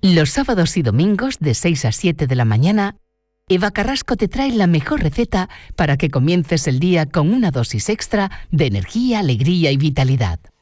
Los sábados y domingos de 6 a 7 de la mañana, Eva Carrasco te trae la mejor receta para que comiences el día con una dosis extra de energía, alegría y vitalidad.